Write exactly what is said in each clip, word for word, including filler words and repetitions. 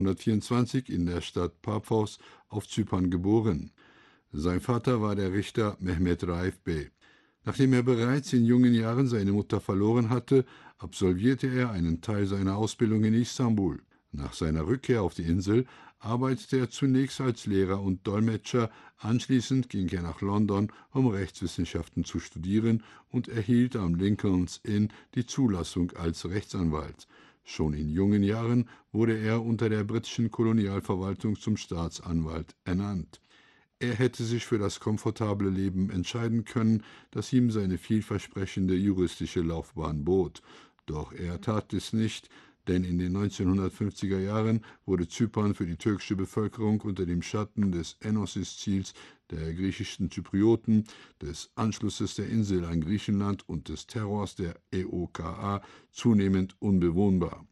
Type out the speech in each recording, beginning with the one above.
neunzehnhundertvierundzwanzig in der Stadt Paphos auf Zypern geboren. Sein Vater war der Richter Mehmet Raif Bey. Nachdem er bereits in jungen Jahren seine Mutter verloren hatte, absolvierte er einen Teil seiner Ausbildung in Istanbul. Nach seiner Rückkehr auf die Insel arbeitete er zunächst als Lehrer und Dolmetscher, anschließend ging er nach London, um Rechtswissenschaften zu studieren und erhielt am Lincoln's Inn die Zulassung als Rechtsanwalt. Schon in jungen Jahren wurde er unter der britischen Kolonialverwaltung zum Staatsanwalt ernannt. Er hätte sich für das komfortable Leben entscheiden können, das ihm seine vielversprechende juristische Laufbahn bot. Doch er tat es nicht, denn in den neunzehnhundertfünfziger Jahren wurde Zypern für die türkische Bevölkerung unter dem Schatten des Enosis-Ziels der griechischen Zyprioten, des Anschlusses der Insel an Griechenland und des Terrors der E O K A zunehmend unbewohnbar.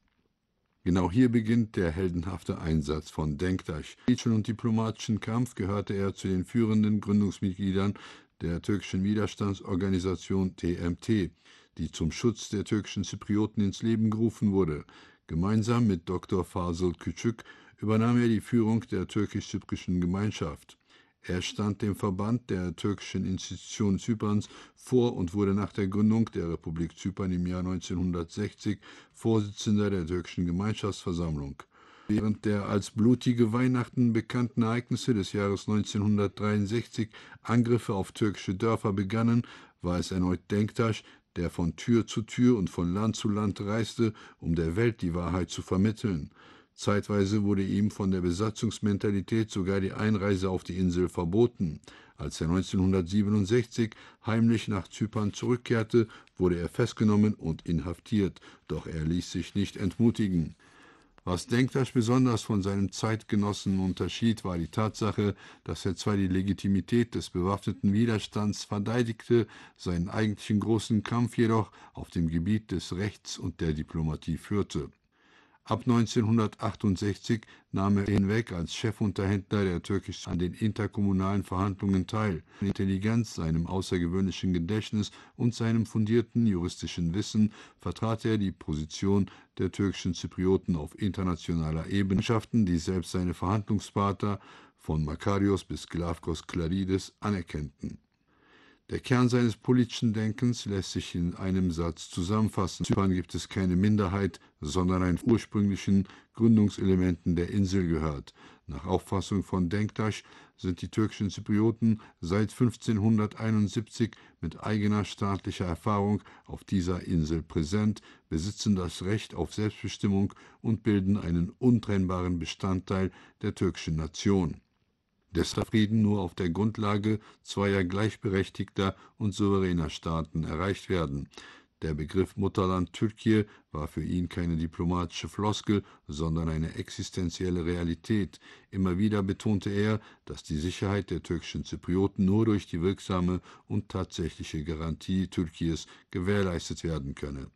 Genau hier beginnt der heldenhafte Einsatz von Denktaş. Im politischen und diplomatischen Kampf gehörte er zu den führenden Gründungsmitgliedern der türkischen Widerstandsorganisation T M T, die zum Schutz der türkischen Zyprioten ins Leben gerufen wurde. Gemeinsam mit Doktor Fazıl Küçük übernahm er die Führung der türkisch-zyprischen Gemeinschaft. Er stand dem Verband der türkischen Institutionen Zyperns vor und wurde nach der Gründung der Republik Zypern im Jahr neunzehnhundertsechzig Vorsitzender der türkischen Gemeinschaftsversammlung. Während der als blutige Weihnachten bekannten Ereignisse des Jahres neunzehnhundertdreiundsechzig Angriffe auf türkische Dörfer begannen, war es erneut Denktaş, der von Tür zu Tür und von Land zu Land reiste, um der Welt die Wahrheit zu vermitteln. Zeitweise wurde ihm von der Besatzungsmentalität sogar die Einreise auf die Insel verboten. Als er neunzehnhundertsiebenundsechzig heimlich nach Zypern zurückkehrte, wurde er festgenommen und inhaftiert, doch er ließ sich nicht entmutigen. Was Denktaş besonders von seinem Zeitgenossen unterschied, war die Tatsache, dass er zwar die Legitimität des bewaffneten Widerstands verteidigte, seinen eigentlichen großen Kampf jedoch auf dem Gebiet des Rechts und der Diplomatie führte. Ab neunzehnhundertachtundsechzig nahm er hinweg als Chefunterhändler der Türkisch an den interkommunalen Verhandlungen teil. Seine Intelligenz, seinem außergewöhnlichen Gedächtnis und seinem fundierten juristischen Wissen vertrat er die Position der türkischen Zyprioten auf internationaler Ebene, die selbst seine Verhandlungspartner von Makarios bis Glafkos Klaridis anerkannten. Der Kern seines politischen Denkens lässt sich in einem Satz zusammenfassen. In Zypern gibt es keine Minderheit, sondern ein ursprünglichen Gründungselementen der Insel gehört. Nach Auffassung von Denktaş sind die türkischen Zyprioten seit fünfzehnhunderteinundsiebzig mit eigener staatlicher Erfahrung auf dieser Insel präsent, besitzen das Recht auf Selbstbestimmung und bilden einen untrennbaren Bestandteil der türkischen Nation. Deshalb Frieden nur auf der Grundlage zweier gleichberechtigter und souveräner Staaten erreicht werden. Der Begriff Mutterland Türkei war für ihn keine diplomatische Floskel, sondern eine existenzielle Realität. Immer wieder betonte er, dass die Sicherheit der türkischen Zyprioten nur durch die wirksame und tatsächliche Garantie Türkiens gewährleistet werden könne.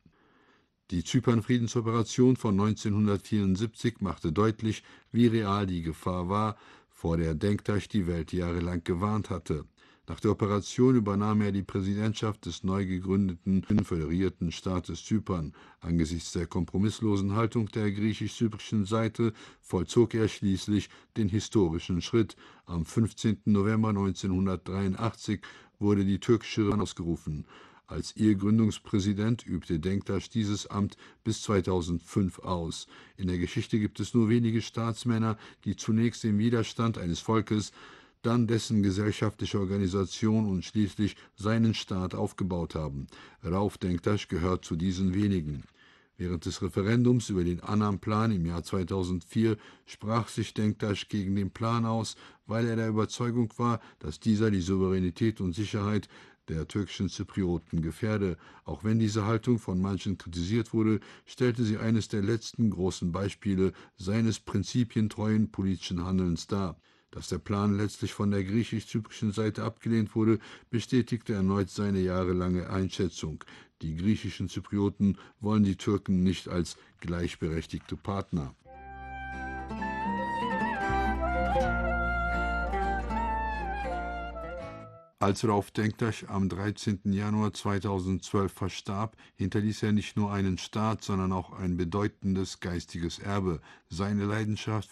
Die Zypern-Friedensoperation von neunzehnhundertvierundsiebzig machte deutlich, wie real die Gefahr war, vor der Denktaş die Welt jahrelang gewarnt hatte. Nach der Operation übernahm er die Präsidentschaft des neu gegründeten föderierten Staates Zypern. Angesichts der kompromisslosen Haltung der griechisch-zyprischen Seite vollzog er schließlich den historischen Schritt. Am fünfzehnten November neunzehnhundertdreiundachtzig wurde die türkische Republik ausgerufen. Als ihr Gründungspräsident übte Denktaş dieses Amt bis zweitausendfünf aus. In der Geschichte gibt es nur wenige Staatsmänner, die zunächst den Widerstand eines Volkes, dann dessen gesellschaftliche Organisation und schließlich seinen Staat aufgebaut haben. Rauf Denktaş gehört zu diesen wenigen. Während des Referendums über den Annan-Plan im Jahr zweitausendvier sprach sich Denktaş gegen den Plan aus, weil er der Überzeugung war, dass dieser die Souveränität und Sicherheit der türkischen Zyprioten gefährde. Auch wenn diese Haltung von manchen kritisiert wurde, stellte sie eines der letzten großen Beispiele seines prinzipientreuen politischen Handelns dar. Dass der Plan letztlich von der griechisch-zyprischen Seite abgelehnt wurde, bestätigte erneut seine jahrelange Einschätzung. Die griechischen Zyprioten wollen die Türken nicht als gleichberechtigte Partner. Als Rauf Denktaş am dreizehnten Januar zweitausendzwölf verstarb, hinterließ er nicht nur einen Staat, sondern auch ein bedeutendes geistiges Erbe. Seine Leidenschaft